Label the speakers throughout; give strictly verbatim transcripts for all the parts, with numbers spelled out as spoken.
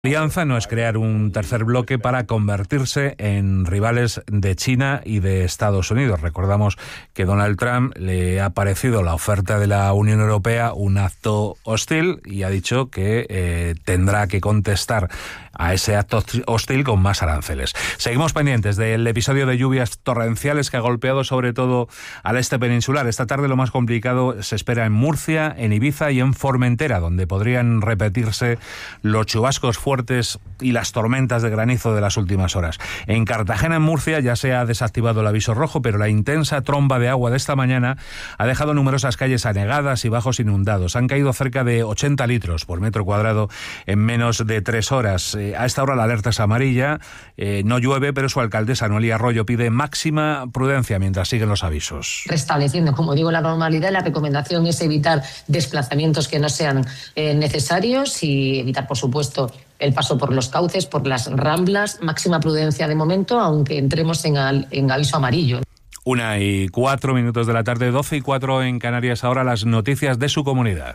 Speaker 1: Alianza no es crear un tercer bloque para convertirse en rivales de China y de Estados Unidos. Recordamos que Donald Trump le ha parecido la oferta de la Unión Europea un acto hostil y ha dicho que eh, tendrá que contestar a ese acto hostil con más aranceles. Seguimos pendientes del episodio de lluvias torrenciales que ha golpeado sobre todo al este peninsular. Esta tarde lo más complicado se espera en Murcia, en Ibiza y en Formentera, donde podrían repetirse los chubascos fuertes y las tormentas de granizo de las últimas horas. En Cartagena, en Murcia, ya se ha desactivado el aviso rojo, pero la intensa tromba de agua de esta mañana ha dejado numerosas calles anegadas y bajos inundados. Han caído cerca de ochenta litros por metro cuadrado en menos de tres horas. Eh, a esta hora la alerta es amarilla, eh, no llueve, pero su alcaldesa, Noelia Arroyo, pide máxima prudencia mientras siguen los avisos.
Speaker 2: Restableciendo, como digo, la normalidad, la recomendación es evitar desplazamientos que no sean eh, necesarios y evitar, por supuesto, el paso por los cauces, por las ramblas. Máxima prudencia de momento, aunque entremos en, al, en aviso amarillo.
Speaker 1: Una y cuatro minutos de la tarde, doce y cuatro en Canarias. Ahora las noticias de su comunidad.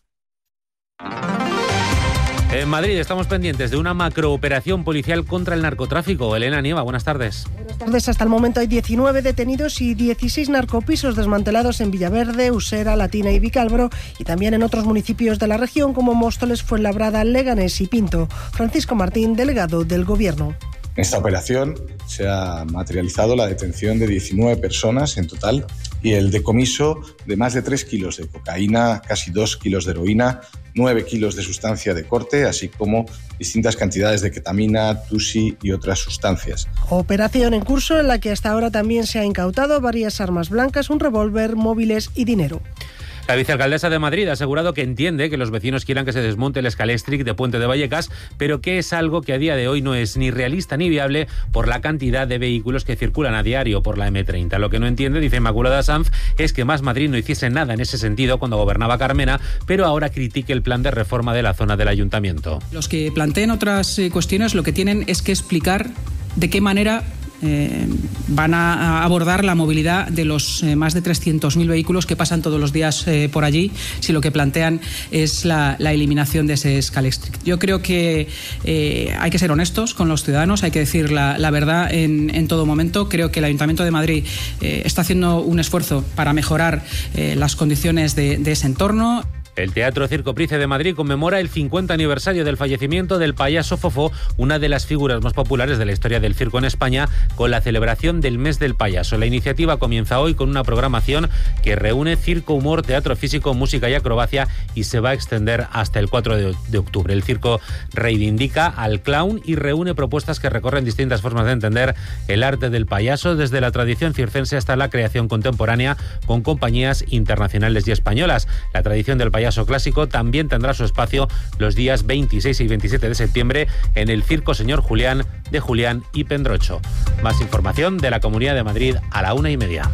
Speaker 3: En Madrid estamos pendientes de una macrooperación policial contra el narcotráfico. Elena Nieva, buenas tardes.
Speaker 4: Buenas tardes. Hasta el momento hay diecinueve detenidos y dieciséis narcopisos desmantelados en Villaverde, Usera, Latina y Vicálvaro, y también en otros municipios de la región como Móstoles, Fuenlabrada, Leganés y Pinto. Francisco Martín, delegado del Gobierno.
Speaker 5: En esta operación se ha materializado la detención de diecinueve personas en total y el decomiso de más de tres kilos de cocaína, casi dos kilos de heroína, nueve kilos de sustancia de corte, así como distintas cantidades de ketamina, tusi y otras sustancias.
Speaker 4: Operación en curso en la que hasta ahora también se ha incautado varias armas blancas, un revólver, móviles y dinero.
Speaker 3: La vicealcaldesa de Madrid ha asegurado que entiende que los vecinos quieran que se desmonte el Scalextric de Puente de Vallecas, pero que es algo que a día de hoy no es ni realista ni viable por la cantidad de vehículos que circulan a diario por la eme treinta. Lo que no entiende, dice Inmaculada Sanz, es que Más Madrid no hiciese nada en ese sentido cuando gobernaba Carmena, pero ahora critique el plan de reforma de la zona del ayuntamiento.
Speaker 6: Los que planteen otras cuestiones lo que tienen es que explicar de qué manera Eh, van a abordar la movilidad de los eh, más de trescientos mil vehículos que pasan todos los días eh, por allí, si lo que plantean es la, la eliminación de ese Scalextric. Yo creo que eh, hay que ser honestos con los ciudadanos, hay que decir la, la verdad en, en todo momento. Creo que el Ayuntamiento de Madrid eh, está haciendo un esfuerzo para mejorar eh, las condiciones de, de ese entorno.
Speaker 3: El Teatro Circo Price de Madrid conmemora el cincuenta aniversario del fallecimiento del payaso Fofó, una de las figuras más populares de la historia del circo en España, con la celebración del Mes del Payaso. La iniciativa comienza hoy con una programación que reúne circo, humor, teatro físico, música y acrobacia y se va a extender hasta el cuatro de octubre. El circo reivindica al clown y reúne propuestas que recorren distintas formas de entender el arte del payaso, desde la tradición circense hasta la creación contemporánea con compañías internacionales y españolas. La tradición del payaso payaso clásico también tendrá su espacio los días veintiséis y veintisiete de septiembre en el Circo Señor Julián de Julián y Pendrocho. Más información de la Comunidad de Madrid a la una y media.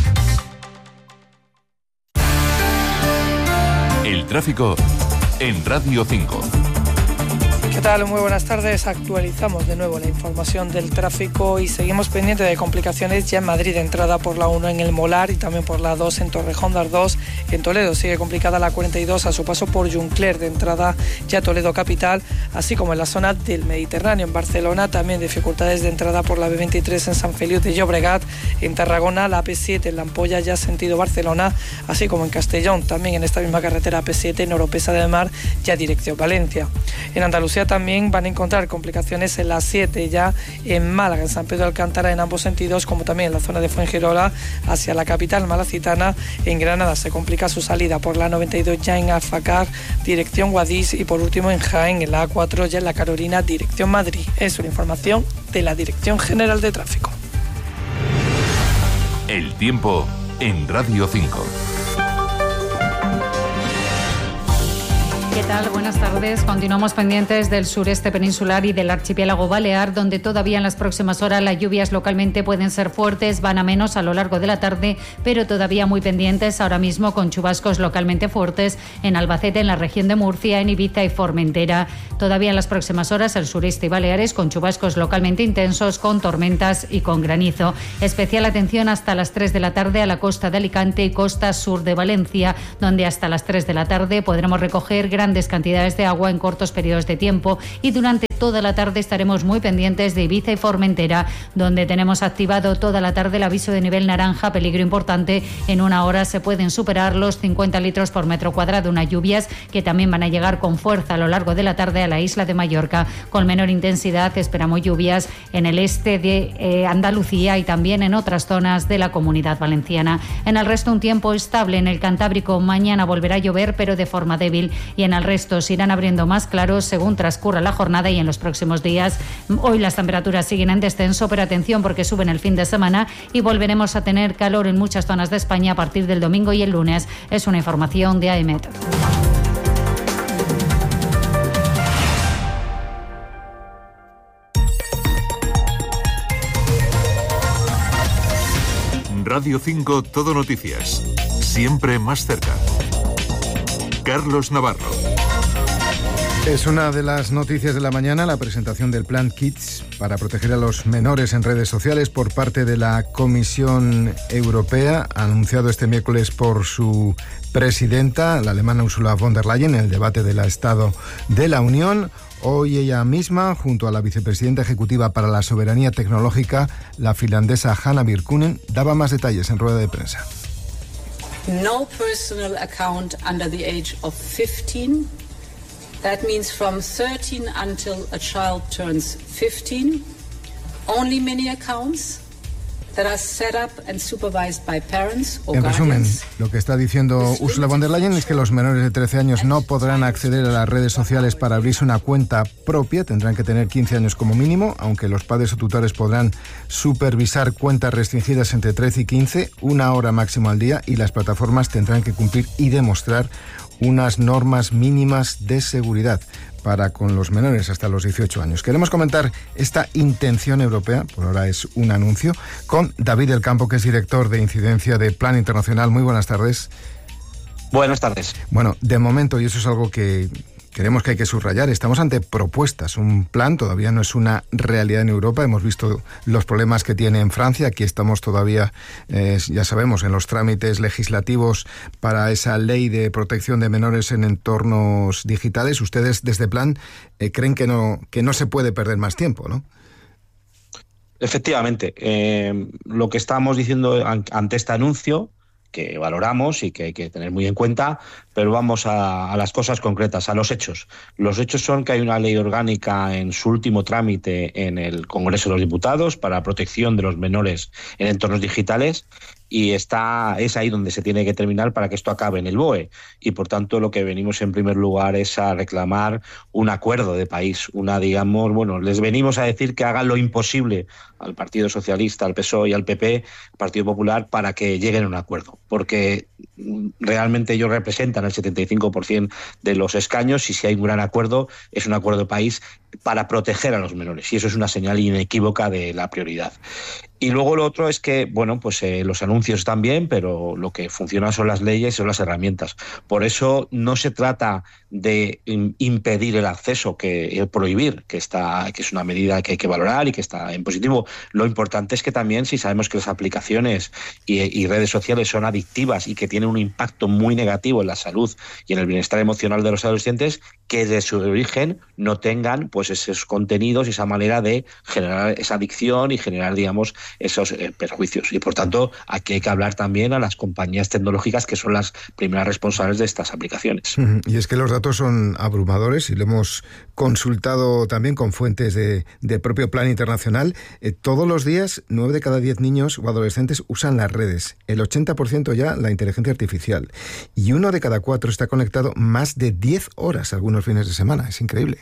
Speaker 7: El tráfico en Radio cinco.
Speaker 8: ¿Qué tal? Muy buenas tardes. Actualizamos de nuevo la información del tráfico y seguimos pendientes de complicaciones ya en Madrid, de entrada por la uno en el Molar y también por la dos en Torrejón de Ardoz. En Toledo sigue complicada la cuarenta y dos a su paso por Juncler, de entrada ya Toledo capital, así como en la zona del Mediterráneo. En Barcelona también dificultades de entrada por la be veintitrés en San Feliu de Llobregat. En Tarragona la A P siete en La Ampolla ya sentido Barcelona, así como en Castellón también en esta misma carretera A P siete en Oropesa del Mar ya dirección Valencia. En Andalucía también van a encontrar complicaciones en la siete ya en Málaga, en San Pedro de Alcántara en ambos sentidos, como también en la zona de Fuengirola hacia la capital malacitana. En Granada se complica su salida por la noventa y dos ya en Alfacar dirección Guadix y por último en Jaén en la A cuatro ya en la Carolina dirección Madrid. Es una información de la Dirección General de Tráfico.
Speaker 7: El tiempo en Radio cinco.
Speaker 9: ¿Qué tal? Buenas tardes. Continuamos pendientes del sureste peninsular y del archipiélago balear, donde todavía en las próximas horas las lluvias localmente pueden ser fuertes, van a menos a lo largo de la tarde, pero todavía muy pendientes ahora mismo con chubascos localmente fuertes en Albacete, en la región de Murcia, en Ibiza y Formentera. Todavía en las próximas horas el sureste y Baleares con chubascos localmente intensos, con tormentas y con granizo. Especial atención hasta las tres de la tarde a la costa de Alicante y costa sur de Valencia, donde hasta las tres de la tarde podremos recoger grandes grandes cantidades de agua en cortos periodos de tiempo, y durante toda la tarde estaremos muy pendientes de Ibiza y Formentera, donde tenemos activado toda la tarde el aviso de nivel naranja, peligro importante. En una hora se pueden superar los cincuenta litros por metro cuadrado, unas lluvias que también van a llegar con fuerza a lo largo de la tarde a la isla de Mallorca. Con menor intensidad esperamos lluvias en el este de eh, Andalucía y también en otras zonas de la Comunidad Valenciana. En el resto un tiempo estable. En el Cantábrico mañana volverá a llover, pero de forma débil, y en el resto se irán abriendo más claros según transcurra la jornada y en los próximos días. Hoy las temperaturas siguen en descenso, pero atención porque suben el fin de semana y volveremos a tener calor en muchas zonas de España a partir del domingo y el lunes. Es una información de AEMET.
Speaker 7: Radio cinco Todo Noticias. Siempre más cerca. Carlos Navarro.
Speaker 10: Es una de las noticias de la mañana, la presentación del Plan Kids para proteger a los menores en redes sociales por parte de la Comisión Europea, anunciado este miércoles por su presidenta, la alemana Ursula von der Leyen, en el debate del Estado de la Unión. Hoy ella misma, junto a la vicepresidenta ejecutiva para la soberanía tecnológica, la finlandesa Hanna Virkkunen, daba más detalles en rueda de prensa.
Speaker 11: No personal account under the age of fifteen. That means from thirteen until a child turns fifteen. Only mini accounts that are set up and supervised by parents or
Speaker 10: En resumen,
Speaker 11: guardians.
Speaker 10: lo que está diciendo Ursula von der Leyen es que los menores de trece años no podrán acceder a las redes sociales para abrirse una cuenta propia, tendrán que tener quince años como mínimo, aunque los padres o tutores podrán supervisar cuentas restringidas entre trece y quince, una hora máximo al día, y las plataformas tendrán que cumplir y demostrar unas normas mínimas de seguridad para con los menores hasta los dieciocho años. Queremos comentar esta intención europea, por ahora es un anuncio, con David del Campo, que es director de incidencia de Plan Internacional. Muy buenas tardes.
Speaker 12: Buenas tardes.
Speaker 10: Bueno, de momento, y eso es algo que creemos que hay que subrayar, estamos ante propuestas. Un plan todavía no es una realidad en Europa. Hemos visto los problemas que tiene en Francia. Aquí estamos todavía, eh, ya sabemos, en los trámites legislativos para esa ley de protección de menores en entornos digitales. Ustedes, desde Plan, eh, creen que no, que no se puede perder más tiempo, ¿no?
Speaker 12: Efectivamente. Eh, lo que estamos diciendo ante este anuncio, que valoramos y que hay que tener muy en cuenta, pero vamos a, a las cosas concretas, a los hechos. Los hechos son que hay una ley orgánica en su último trámite en el Congreso de los Diputados para protección de los menores en entornos digitales, y está es ahí donde se tiene que terminar para que esto acabe en el B O E. Y por tanto lo que venimos en primer lugar es a reclamar un acuerdo de país, una, digamos, bueno, les venimos a decir que hagan lo imposible al Partido Socialista, al P S O E y al P P, Partido Popular, para que lleguen a un acuerdo, porque realmente ellos representan el setenta y cinco por ciento de los escaños, y si hay un gran acuerdo es un acuerdo de país para proteger a los menores, y eso es una señal inequívoca de la prioridad. Y luego lo otro es que, bueno, pues eh, los anuncios están bien, pero lo que funciona son las leyes, son las herramientas. Por eso no se trata de impedir el acceso, que el prohibir, que está, que es una medida que hay que valorar y que está en positivo. Lo importante es que también, si sabemos que las aplicaciones y, y redes sociales son adictivas y que tienen un impacto muy negativo en la salud y en el bienestar emocional de los adolescentes, que de su origen no tengan pues esos contenidos y esa manera de generar esa adicción y generar, digamos, esos eh, perjuicios. Y por tanto, aquí hay que hablar también a las compañías tecnológicas, que son las primeras responsables de estas aplicaciones.
Speaker 10: Uh-huh. Y es que los datos son abrumadores, y lo hemos consultado también con fuentes de, de propio Plan Internacional. Eh, todos los días, nueve de cada diez niños o adolescentes usan las redes. El ochenta por ciento ya la inteligencia artificial. Y uno de cada cuatro está conectado más de diez horas algunos fines de semana. Es increíble.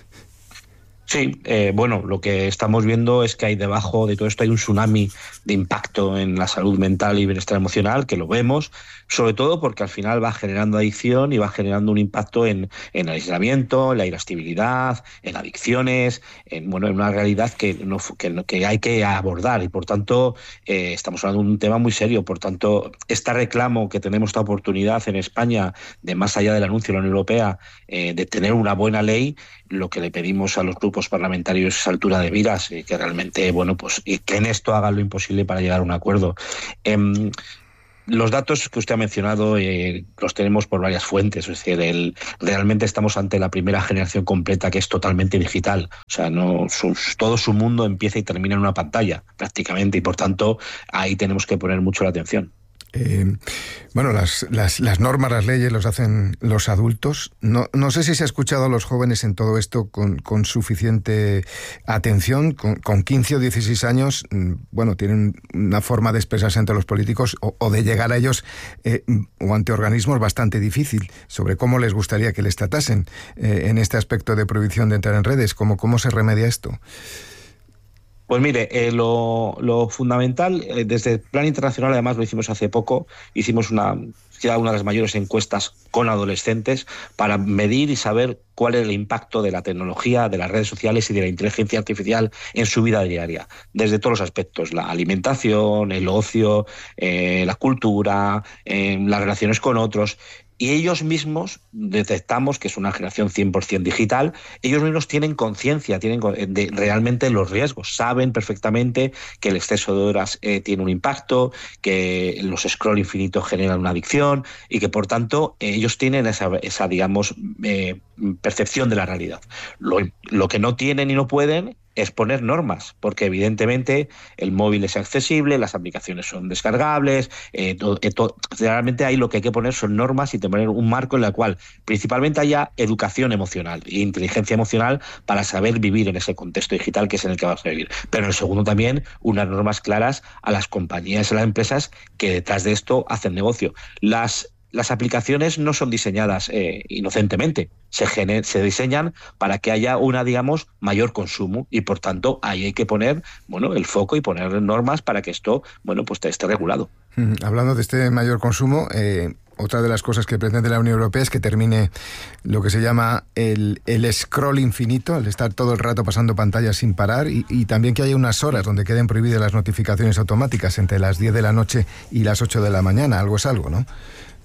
Speaker 12: Sí, eh, bueno, lo que estamos viendo es que hay debajo de todo esto hay un tsunami de impacto en la salud mental y bienestar emocional, que lo vemos, sobre todo porque al final va generando adicción y va generando un impacto en, en el aislamiento, en la irascibilidad, en adicciones, en, bueno, en una realidad que, no, que, que hay que abordar, y por tanto eh, estamos hablando de un tema muy serio. Por tanto, este reclamo que tenemos, esta oportunidad en España, de más allá del anuncio de la Unión Europea, eh, de tener una buena ley, lo que le pedimos a los grupos parlamentarios es altura de miras, y que realmente, bueno, pues y que en esto hagan lo imposible para llegar a un acuerdo. Eh, los datos que usted ha mencionado eh, los tenemos por varias fuentes, es decir, el, realmente estamos ante la primera generación completa que es totalmente digital, o sea, no su, todo su mundo empieza y termina en una pantalla prácticamente, y por tanto ahí tenemos que poner mucho la atención.
Speaker 10: Eh, bueno, las, las, las normas, las leyes los hacen los adultos. No, no sé si se ha escuchado a los jóvenes en todo esto con, con suficiente atención. Con, con quince o dieciséis años, bueno, tienen una forma de expresarse ante los políticos o, o de llegar a ellos eh, o ante organismos bastante difícil sobre cómo les gustaría que les tratasen eh, en este aspecto de prohibición de entrar en redes. ¿Cómo, cómo se remedia esto?
Speaker 12: Pues mire, eh, lo, lo fundamental, eh, desde el plan internacional, además lo hicimos hace poco, hicimos una, ya una de las mayores encuestas con adolescentes para medir y saber cuál es el impacto de la tecnología, de las redes sociales y de la inteligencia artificial en su vida diaria, desde todos los aspectos, la alimentación, el ocio, eh, la cultura, eh, las relaciones con otros. Y ellos mismos detectamos que es una generación cien por ciento digital, ellos mismos tienen conciencia, tienen de realmente los riesgos, saben perfectamente que el exceso de horas eh, tiene un impacto, que los scroll infinitos generan una adicción y que por tanto eh, ellos tienen esa, esa digamos, eh, percepción de la realidad. Lo, lo que no tienen y no pueden es poner normas, porque evidentemente el móvil es accesible, las aplicaciones son descargables, eh, to, eh, to, realmente ahí lo que hay que poner son normas y tener un marco en el cual principalmente haya educación emocional e inteligencia emocional para saber vivir en ese contexto digital que es en el que vamos a vivir. Pero en el segundo también unas normas claras a las compañías y a las empresas que detrás de esto hacen negocio. Las Las aplicaciones no son diseñadas eh, inocentemente, se, gener, se diseñan para que haya una, digamos, mayor consumo y por tanto ahí hay que poner, bueno, el foco y poner normas para que esto, bueno, pues esté regulado.
Speaker 10: Hablando de este mayor consumo, eh, otra de las cosas que pretende la Unión Europea es que termine lo que se llama el, el scroll infinito, el estar todo el rato pasando pantallas sin parar y, y también que haya unas horas donde queden prohibidas las notificaciones automáticas entre las diez de la noche y las ocho de la mañana. Algo es algo, ¿no?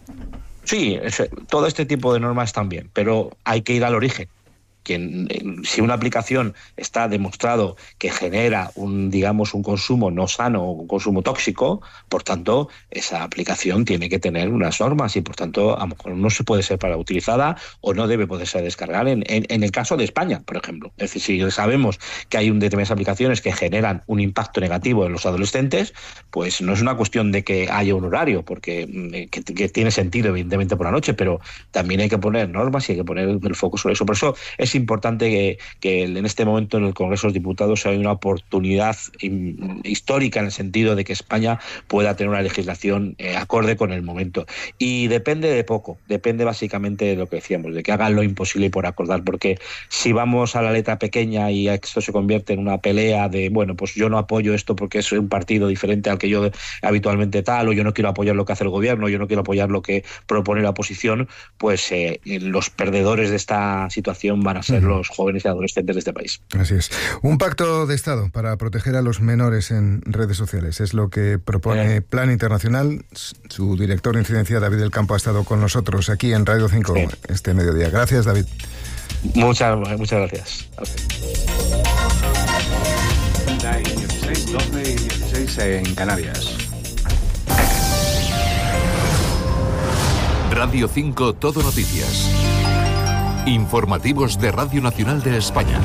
Speaker 12: Sí, todo este tipo de normas también, pero hay que ir al origen. Que si una aplicación está demostrado que genera un, digamos, un consumo no sano o un consumo tóxico, por tanto, esa aplicación tiene que tener unas normas y, por tanto, a lo mejor no se puede ser para utilizada o no debe poderse descargar en, en, en el caso de España, por ejemplo. Es decir, si sabemos que hay un determinadas aplicaciones que generan un impacto negativo en los adolescentes, pues no es una cuestión de que haya un horario, porque que, que tiene sentido, evidentemente, por la noche, pero también hay que poner normas y hay que poner el foco sobre eso. Por eso es importante que, que en este momento en el Congreso de los Diputados hay una oportunidad histórica en el sentido de que España pueda tener una legislación eh, acorde con el momento. Y depende de poco, depende básicamente de lo que decíamos, de que hagan lo imposible por acordar, porque si vamos a la letra pequeña y esto se convierte en una pelea de, bueno, pues yo no apoyo esto porque es un partido diferente al que yo habitualmente tal, o yo no quiero apoyar lo que hace el gobierno, yo no quiero apoyar lo que propone la oposición, pues eh, los perdedores de esta situación van a ser uh-huh. los jóvenes y adolescentes de este país.
Speaker 10: Así es. Un pacto de Estado para proteger a los menores en redes sociales es lo que propone eh. Plan Internacional. Su director de incidencia, David del Campo, ha estado con nosotros aquí en Radio cinco sí. este mediodía. Gracias, David.
Speaker 12: Muchas, muchas gracias.
Speaker 1: dieciséis, doce y dieciséis en Canarias.
Speaker 7: Radio cinco Todo Noticias. Informativos de Radio Nacional de España.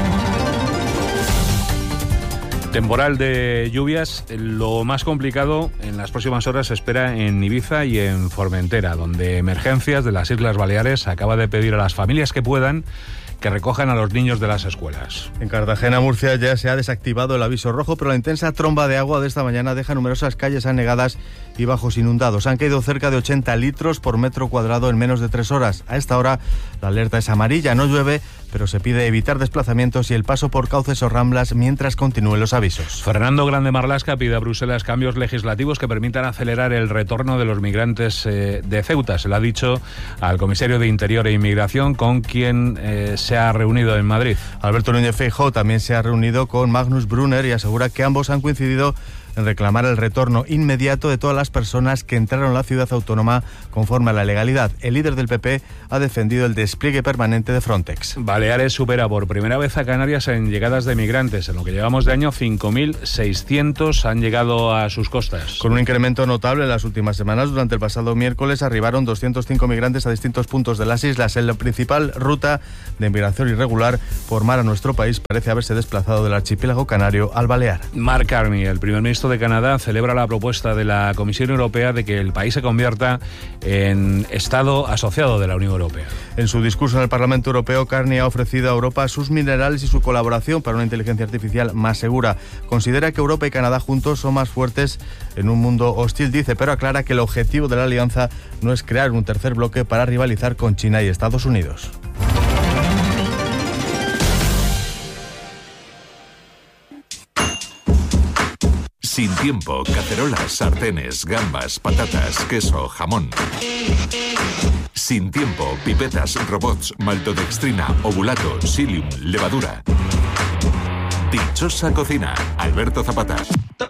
Speaker 1: Temporal de lluvias, lo más complicado en las próximas horas se espera en Ibiza y en Formentera, donde Emergencias de las Islas Baleares acaba de pedir a las familias que puedan que recojan a los niños de las escuelas.
Speaker 13: En Cartagena, Murcia, ya se ha desactivado el aviso rojo, pero la intensa tromba de agua de esta mañana deja numerosas calles anegadas y bajos inundados. Han caído cerca de ochenta litros por metro cuadrado en menos de tres horas. A esta hora la alerta es amarilla, no llueve, pero se pide evitar desplazamientos y el paso por cauces o ramblas mientras continúen los avisos.
Speaker 1: Fernando Grande Marlaska pide a Bruselas cambios legislativos que permitan acelerar el retorno de los migrantes eh, de Ceuta. Se lo ha dicho al comisario de Interior e Inmigración, con quien eh, se ha reunido en Madrid.
Speaker 13: Alberto Núñez Feijóo también se ha reunido con Magnus Brunner y asegura que ambos han coincidido en reclamar el retorno inmediato de todas las personas que entraron a la ciudad autónoma conforme a la legalidad. El líder del P P ha defendido el despliegue permanente de Frontex.
Speaker 1: Baleares supera por primera vez a Canarias en llegadas de migrantes. En lo que llevamos de año, cinco mil seiscientos han llegado a sus costas.
Speaker 13: Con un incremento notable en las últimas semanas, durante el pasado miércoles arribaron doscientos cinco migrantes a distintos puntos de las islas. En la principal ruta de migración irregular por mar a nuestro país parece haberse desplazado del archipiélago canario al Balear.
Speaker 1: Mark Carney, el primer ministro de Canadá, celebra la propuesta de la Comisión Europea de que el país se convierta en Estado asociado de la Unión Europea.
Speaker 13: En su discurso en el Parlamento Europeo, Carney ha ofrecido a Europa sus minerales y su colaboración para una inteligencia artificial más segura. Considera que Europa y Canadá juntos son más fuertes en un mundo hostil, dice, pero aclara que el objetivo de la alianza no es crear un tercer bloque para rivalizar con China y Estados Unidos.
Speaker 7: Sin tiempo, cacerolas, sartenes, gambas, patatas, queso, jamón. Sin tiempo, pipetas, robots, maltodextrina, ovulato, psyllium, levadura. Dichosa cocina, Alberto Zapata.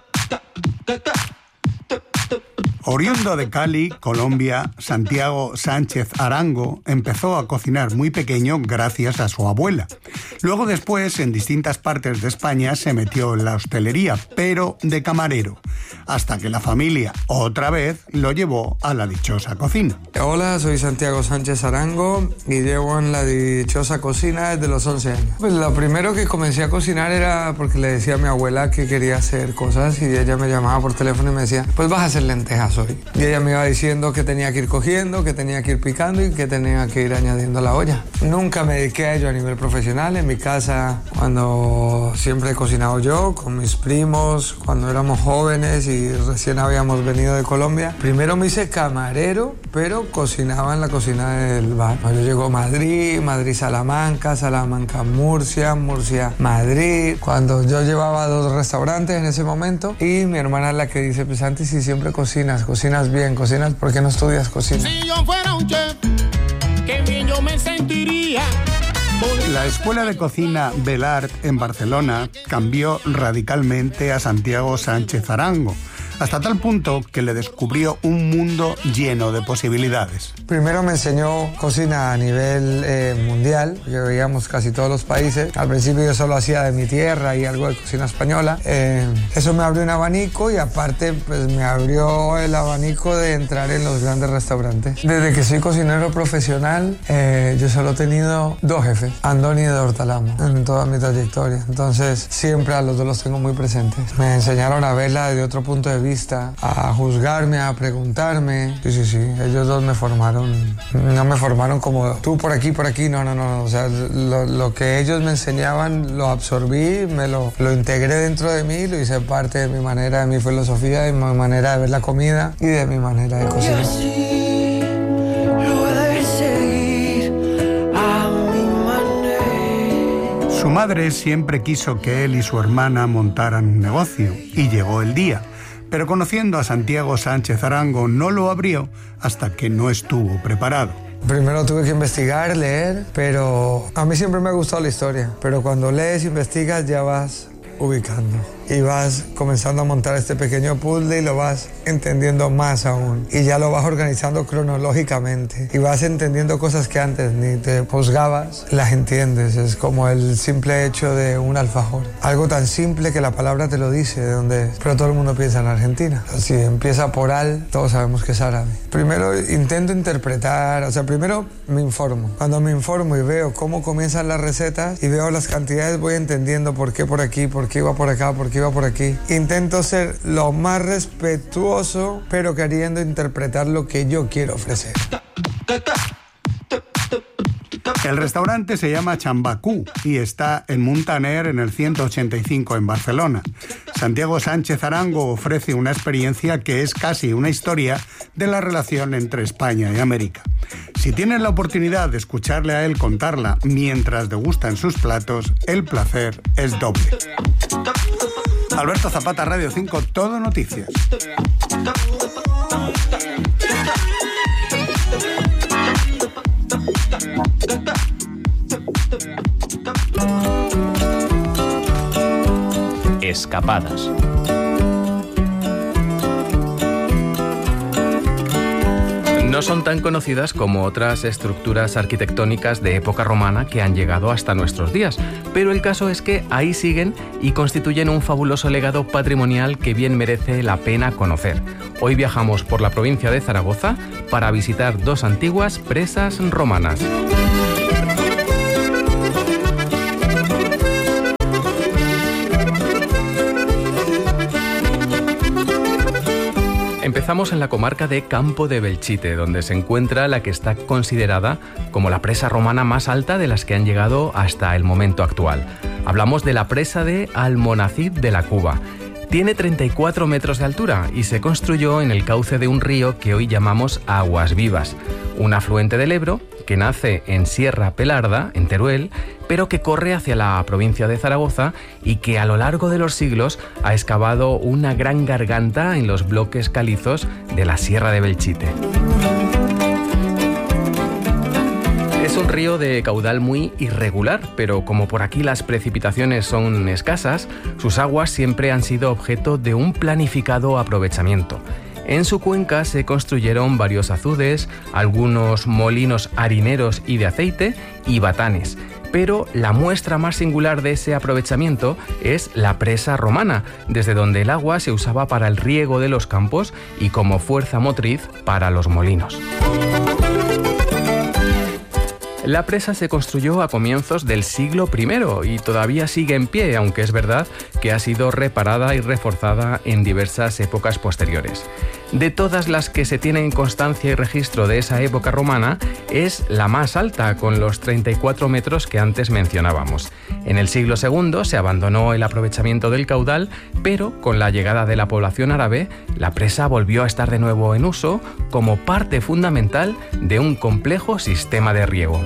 Speaker 14: Oriundo de Cali, Colombia, Santiago Sánchez Arango empezó a cocinar muy pequeño gracias a su abuela. Luego después, en distintas partes de España, se metió en la hostelería, pero de camarero, hasta que la familia, otra vez, lo llevó a la dichosa cocina.
Speaker 15: Hola, soy Santiago Sánchez Arango y llevo en la dichosa cocina desde los once años. Pues lo primero que comencé a cocinar era porque le decía a mi abuela que quería hacer cosas y ella me llamaba por teléfono y me decía, pues vas a hacer lentejas hoy. Y ella me iba diciendo que tenía que ir cogiendo, que tenía que ir picando y que tenía que ir añadiendo a la olla. Nunca me dediqué a ello a nivel profesional. En mi casa, cuando siempre he cocinado yo, con mis primos, cuando éramos jóvenes y recién habíamos venido de Colombia. Primero me hice camarero, pero cocinaba en la cocina del bar. Yo llego a Madrid, Madrid-Salamanca, Salamanca-Murcia, Murcia-Madrid. Cuando yo llevaba dos restaurantes en ese momento y mi hermana es la que dice, pues antes si siempre cocinas, cocinas bien, cocinas, ¿por qué no estudias cocina?
Speaker 16: Si yo fuera un chef, qué bien yo me sentiría.
Speaker 14: La Escuela de Cocina Belart en Barcelona cambió radicalmente a Santiago Sánchez Arango, hasta tal punto que le descubrió un mundo lleno de posibilidades.
Speaker 15: Primero me enseñó cocina a nivel eh, mundial, que veíamos casi todos los países. Al principio yo solo hacía de mi tierra y algo de cocina española. Eh, eso me abrió un abanico y aparte pues me abrió el abanico de entrar en los grandes restaurantes. Desde que soy cocinero profesional, eh, yo solo he tenido dos jefes, Andoni de Hortalamo, en toda mi trayectoria. Entonces siempre a los dos los tengo muy presentes. Me enseñaron a verla desde otro punto de vista, a juzgarme, a preguntarme. Sí, sí, sí, ellos dos me formaron. No me formaron como tú por aquí, por aquí, no, no, no. O sea, lo, lo que ellos me enseñaban lo absorbí, me lo, lo integré dentro de mí, lo hice parte de mi manera, de mi filosofía, de mi manera de ver la comida y de mi manera de cocinar.
Speaker 14: Su madre siempre quiso que él y su hermana montaran un negocio y llegó el día. Pero conociendo a Santiago Sánchez Arango no lo abrió hasta que no estuvo preparado.
Speaker 15: Primero tuve que investigar, leer, pero a mí siempre me ha gustado la historia. Pero cuando lees, investigas, ya vas ubicando. Y vas comenzando a montar este pequeño puzzle y lo vas entendiendo más aún. Y ya lo vas organizando cronológicamente. Y vas entendiendo cosas que antes ni te juzgabas, las entiendes. Es como el simple hecho de un alfajor. Algo tan simple que la palabra te lo dice, de donde, pero todo el mundo piensa en Argentina. Si empieza por al, todos sabemos que es árabe. Primero intento interpretar, o sea, primero me informo. Cuando me informo y veo cómo comienzan las recetas y veo las cantidades, voy entendiendo por qué por aquí, por qué iba por acá, por qué iba por aquí. Intento ser lo más respetuoso, pero queriendo interpretar lo que yo quiero ofrecer.
Speaker 14: El restaurante se llama Chambacú y está en Muntaner, en el ciento ochenta y cinco en Barcelona. Santiago Sánchez Arango ofrece una experiencia que es casi una historia de la relación entre España y América. Si tienes la oportunidad de escucharle a él contarla mientras degustan sus platos, el placer es doble. Alberto Zapata, Radio cinco, Todo Noticias.
Speaker 17: Escapadas. No son tan conocidas como otras estructuras arquitectónicas de época romana que han llegado hasta nuestros días, pero el caso es que ahí siguen y constituyen un fabuloso legado patrimonial que bien merece la pena conocer. Hoy viajamos por la provincia de Zaragoza para visitar dos antiguas presas romanas. Empezamos en la comarca de Campo de Belchite, donde se encuentra la que está considerada como la presa romana más alta de las que han llegado hasta el momento actual. Hablamos de la presa de Almonacid de la Cuba. Tiene treinta y cuatro metros de altura y se construyó en el cauce de un río que hoy llamamos Aguas Vivas, un afluente del Ebro que nace en Sierra Pelarda, en Teruel, pero que corre hacia la provincia de Zaragoza y que a lo largo de los siglos ha excavado una gran garganta en los bloques calizos de la Sierra de Belchite. Es un río de caudal muy irregular, pero como por aquí las precipitaciones son escasas, sus aguas siempre han sido objeto de un planificado aprovechamiento. En su cuenca se construyeron varios azudes, algunos molinos harineros y de aceite y batanes. Pero la muestra más singular de ese aprovechamiento es la presa romana, desde donde el agua se usaba para el riego de los campos y como fuerza motriz para los molinos. La presa se construyó a comienzos del siglo primero y todavía sigue en pie, aunque es verdad que ha sido reparada y reforzada en diversas épocas posteriores. De todas las que se tienen constancia y registro de esa época romana, es la más alta, con los treinta y cuatro metros que antes mencionábamos. En el siglo segundo se abandonó el aprovechamiento del caudal, pero con la llegada de la población árabe, la presa volvió a estar de nuevo en uso como parte fundamental de un complejo sistema de riego.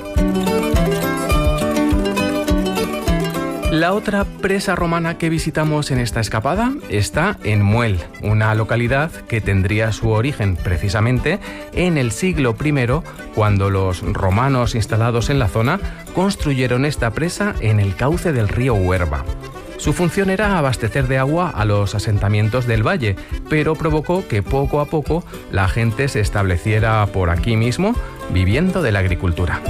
Speaker 17: La otra presa romana que visitamos en esta escapada está en Muel, una localidad que tendría su origen precisamente en el siglo primero, cuando los romanos instalados en la zona construyeron esta presa en el cauce del río Huerva. Su función era abastecer de agua a los asentamientos del valle, pero provocó que poco a poco la gente se estableciera por aquí mismo, viviendo de la agricultura.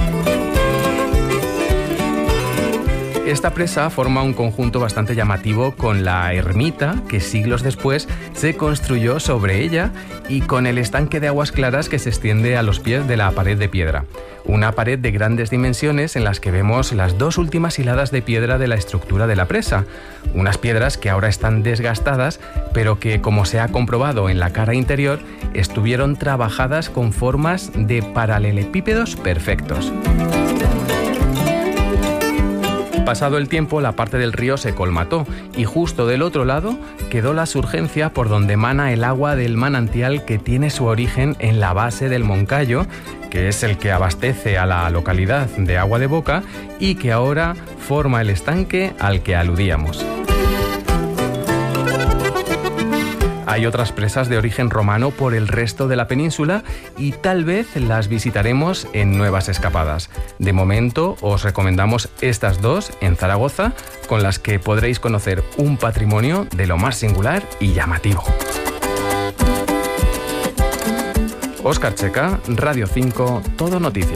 Speaker 17: Esta presa forma un conjunto bastante llamativo con la ermita que siglos después se construyó sobre ella y con el estanque de aguas claras que se extiende a los pies de la pared de piedra. Una pared de grandes dimensiones en las que vemos las dos últimas hiladas de piedra de la estructura de la presa. Unas piedras que ahora están desgastadas, pero que, como se ha comprobado en la cara interior, estuvieron trabajadas con formas de paralelepípedos perfectos. Pasado el tiempo, la parte del río se colmató y justo del otro lado quedó la surgencia por donde emana el agua del manantial que tiene su origen en la base del Moncayo, que es el que abastece a la localidad de agua de boca y que ahora forma el estanque al que aludíamos. Hay otras presas de origen romano por el resto de la península y tal vez las visitaremos en nuevas escapadas. De momento os recomendamos estas dos en Zaragoza, con las que podréis conocer un patrimonio de lo más singular y llamativo. Óscar Checa, Radio cinco, Todo Noticias.